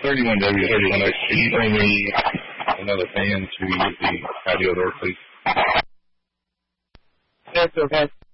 31W31X, can you bring me another fan to use the patio door, please? That's okay.